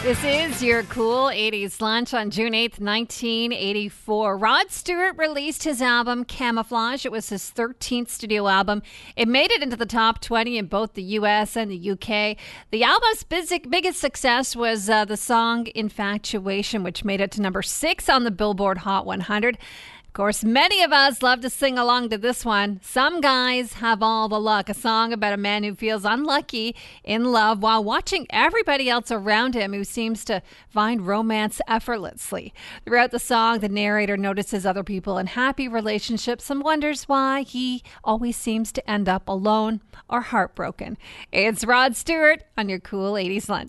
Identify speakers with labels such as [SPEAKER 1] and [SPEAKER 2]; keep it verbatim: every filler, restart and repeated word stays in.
[SPEAKER 1] This is your cool eighties lunch on June eighth, nineteen eighty-four. Rod Stewart released his album Camouflage. It was his thirteenth studio album. It made it into the top twenty in both the U S and the U K. The album's biggest success was uh, the song Infatuation, which made it to number six on the Billboard Hot one hundred. Of course, many of us love to sing along to this one. Some Guys Have All the Luck, a song about a man who feels unlucky in love while watching everybody else around him who seems to find romance effortlessly. Throughout the song, the narrator notices other people in happy relationships and wonders why he always seems to end up alone or heartbroken. It's Rod Stewart on your cool eighties lunch.